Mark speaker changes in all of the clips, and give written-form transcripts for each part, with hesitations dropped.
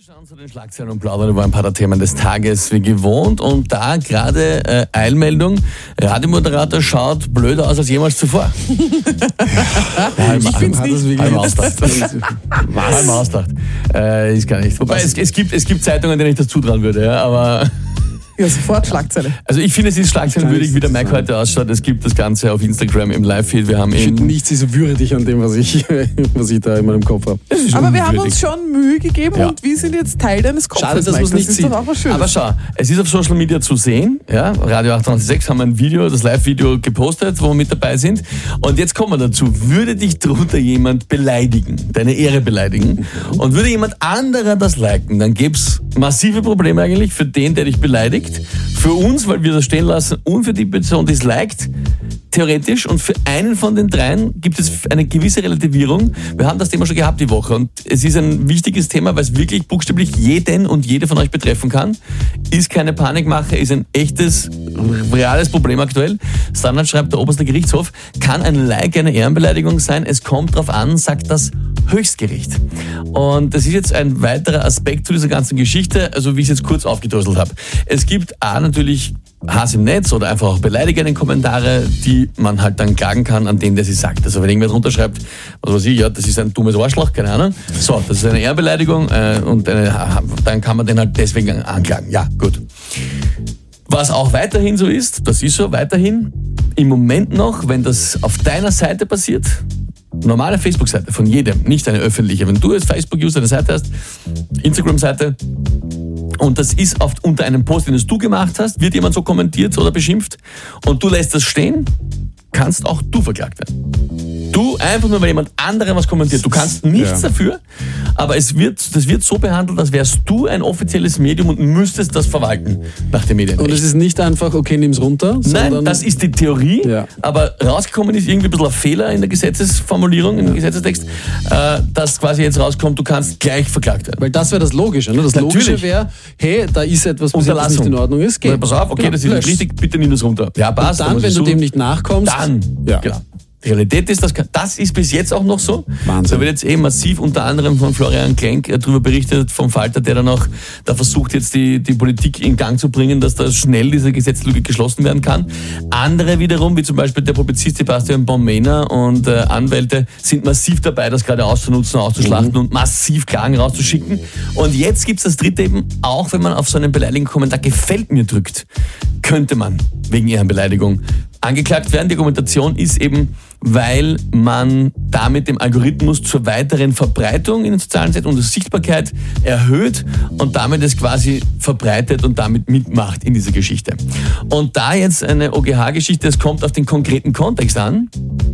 Speaker 1: schauen zu den Schlagzeilen und plaudern über ein paar der Themen des Tages wie gewohnt. Und da gerade Eilmeldung, Radiomoderator schaut blöder aus als jemals zuvor.
Speaker 2: Ich finde es nicht.
Speaker 1: Halb ausdacht.
Speaker 2: Was?
Speaker 1: Halb ausdacht. Ist gar nicht. Wobei es gibt Zeitungen, denen ich das zutrauen würde, ja, aber...
Speaker 2: Ja, sofort Schlagzeile.
Speaker 1: Also ich finde, es ist schlagzeilenwürdig, wie der Mike heute ausschaut. Es gibt das Ganze auf Instagram im Live-Feed. Wir haben
Speaker 2: Ich finde nichts ist so würdig an dem, was ich da in meinem Kopf habe.
Speaker 3: Aber wir haben uns schon Mühe gegeben und wir sind jetzt Teil deines Kopfes.
Speaker 2: Schade, dass man es nicht
Speaker 3: das ist
Speaker 2: sieht.
Speaker 3: doch auch was Schönes.
Speaker 1: Aber schau, es ist auf Social Media zu sehen. Ja? Radio 886 haben ein Video, das Live-Video gepostet, wo wir mit dabei sind. Und jetzt kommen wir dazu. Würde dich drunter jemand beleidigen, deine Ehre beleidigen, und würde jemand anderer das liken, dann gäbe es massive Probleme eigentlich für den, der dich beleidigt, für uns, weil wir das stehen lassen, und für die Person, die es liked, theoretisch. Und für einen von den dreien gibt es eine gewisse Relativierung. Wir haben das Thema schon gehabt die Woche und es ist ein wichtiges Thema, weil es wirklich buchstäblich jeden und jede von euch betreffen kann. Ist keine Panikmache, ist ein echtes, reales Problem aktuell. Standard schreibt der oberste Gerichtshof, kann ein Like eine Ehrenbeleidigung sein? Es kommt drauf an, sagt das Höchstgericht. Und das ist jetzt ein weiterer Aspekt zu dieser ganzen Geschichte, also wie ich es jetzt kurz aufgedröselt habe. Es gibt natürlich Hass im Netz oder einfach auch beleidigende Kommentare, die man halt dann klagen kann an den, der sie sagt. Also wenn irgendwer drunter schreibt, was weiß ich, ja, das ist ein dummes Arschloch, keine Ahnung. So, das ist eine Ehrbeleidigung und dann kann man den halt deswegen anklagen. Ja, gut. Was auch weiterhin so ist, das ist so weiterhin, im Moment noch, wenn das auf deiner Seite passiert, normale Facebook-Seite von jedem, nicht eine öffentliche. Wenn du als Facebook-User eine Seite hast, Instagram-Seite, und das ist oft unter einem Post, den du gemacht hast, wird jemand so kommentiert oder beschimpft und du lässt das stehen, kannst auch du verklagt werden. Du, einfach nur, weil jemand anderem was kommentiert. Du kannst nichts dafür, aber das wird so behandelt, als wärst du ein offizielles Medium und müsstest das verwalten nach dem Medienrecht.
Speaker 2: Und es ist nicht einfach, okay, nimm's runter, sondern...
Speaker 1: Nein, das ist die Theorie, aber rausgekommen ist irgendwie ein bisschen ein Fehler in der Gesetzesformulierung, im Gesetzestext, dass quasi jetzt rauskommt, du kannst gleich verklagt werden.
Speaker 2: Weil das wäre das Logische. Ne? Das Logische wäre, hey, da ist etwas, was nicht in Ordnung ist.
Speaker 1: Pass auf, okay, das ist nicht richtig, bitte nimm das runter. Ja, passt.
Speaker 2: Und dann, wenn du dem nicht nachkommst...
Speaker 1: Dann, genau. Die Realität ist, das ist bis jetzt auch noch so.
Speaker 2: Wahnsinn.
Speaker 1: Da wird jetzt massiv unter anderem von Florian Klenk darüber berichtet, vom Falter, der dann auch da versucht, jetzt die Politik in Gang zu bringen, dass da schnell diese Gesetzlücke geschlossen werden kann. Andere wiederum, wie zum Beispiel der Publizist Sebastian Bonmener und Anwälte, sind massiv dabei, das gerade auszunutzen, auszuschlachten und massiv Klagen rauszuschicken. Und jetzt gibt's das dritte eben, auch wenn man auf so einen beleidigenden Kommentar gefällt mir drückt, könnte man wegen Ehrenbeleidigung angeklagt werden. Die Argumentation ist eben, weil man damit dem Algorithmus zur weiteren Verbreitung in den sozialen Netzen und der Sichtbarkeit erhöht und damit es quasi verbreitet und damit mitmacht in dieser Geschichte. Und da jetzt eine OGH-Geschichte, es kommt auf den konkreten Kontext an.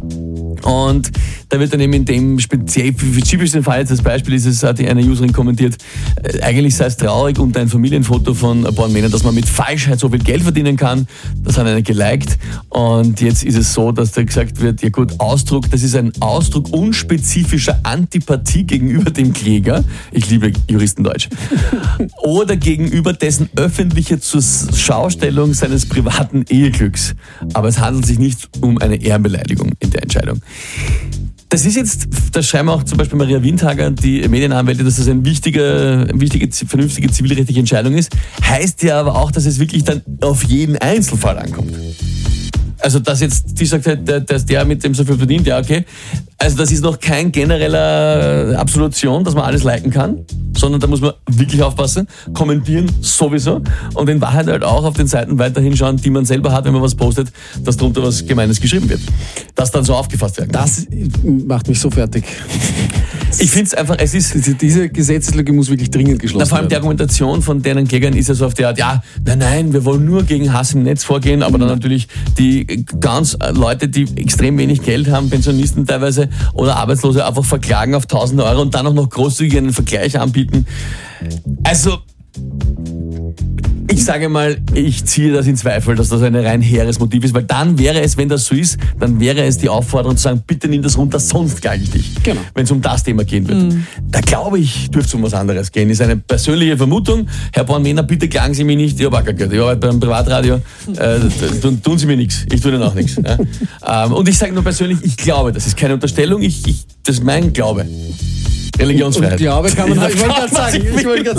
Speaker 1: Und da wird dann eben in dem spezifischen Fall, jetzt das Beispiel ist, es hat eine Userin kommentiert, eigentlich sei es traurig unter ein Familienfoto von Bornmänner, dass man mit Falschheit so viel Geld verdienen kann. Das hat einer geliked. Und jetzt ist es so, dass da gesagt wird, ja gut, Ausdruck, das ist ein Ausdruck unspezifischer Antipathie gegenüber dem Kläger. Ich liebe Juristendeutsch. Oder gegenüber dessen öffentliche Zurschaustellung seines privaten Eheglücks. Aber es handelt sich nicht um eine Ehrenbeleidigung in der Entscheidung. Das ist jetzt, das schreiben auch zum Beispiel Maria Windhager, die Medienanwältin, dass das eine wichtige, vernünftige zivilrechtliche Entscheidung ist. Heißt ja aber auch, dass es wirklich dann auf jeden Einzelfall ankommt. Also, dass jetzt, die sagt halt, dass der mit dem so viel verdient, ja, okay. Also, das ist noch kein genereller Absolution, dass man alles liken kann, sondern da muss man wirklich aufpassen, kommentieren sowieso und in Wahrheit halt auch auf den Seiten weiterhin schauen, die man selber hat, wenn man was postet, dass drunter was Gemeines geschrieben wird. Das dann so aufgefasst werden kann.
Speaker 2: Das macht mich so fertig.
Speaker 1: Ich finde es einfach, es ist...
Speaker 2: Diese Gesetzeslücke muss wirklich dringend geschlossen werden.
Speaker 1: Vor allem die Argumentation von deren Klägern ist ja so auf die Art, ja, nein, wir wollen nur gegen Hass im Netz vorgehen, aber dann natürlich die ganz Leute, die extrem wenig Geld haben, Pensionisten teilweise oder Arbeitslose, einfach verklagen auf 1.000 Euro und dann auch noch großzügig einen Vergleich anbieten. Also... Ich sage mal, ich ziehe das in Zweifel, dass das ein rein hehres Motiv ist, weil dann wäre es, wenn das so ist, dann wäre es die Aufforderung zu sagen, bitte nimm das runter, sonst klage ich dich.
Speaker 2: Genau.
Speaker 1: Wenn es um das Thema gehen wird. Da glaube ich, dürfte es um was anderes gehen. Ist eine persönliche Vermutung. Herr Bornmänner, bitte klagen Sie mich nicht. Ich habe auch kein Geld. Ich arbeite beim Privatradio. Tun Sie mir nichts. Ich tue Ihnen auch nichts. Ja. Und ich sage nur persönlich, ich glaube, das ist keine Unterstellung. Das ist mein Glaube. Religionsfreiheit.
Speaker 2: Und Glaube kann man, ich wollte gerade sagen,